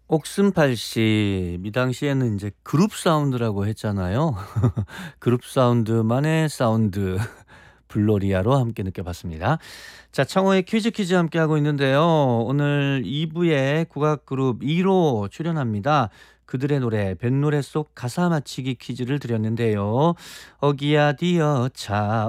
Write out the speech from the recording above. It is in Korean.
옥순팔 씨 이 당시에는 인제 그룹 사운드라고 했잖아요. 그룹 사운드만의 사운드 블로리아로 함께 느껴봤습니다. 자, 창호의 퀴즈 함께하고 있는데요. 오늘 2 부에 국악 그룹 2로 출연합니다. 그들의 노래 뱃노래 속 가사 맞히기 퀴즈를 드렸는데요. 어기야 디어 차